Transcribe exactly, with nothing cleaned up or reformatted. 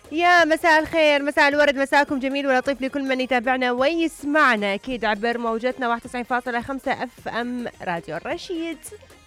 يا مساء الخير، مساء الورد، مساكم جميل ولطيف لكل من يتابعنا ويسمعنا أكيد عبر موجتنا واحد وتسعين فاصلة خمسة اف ام راديو الرشيد.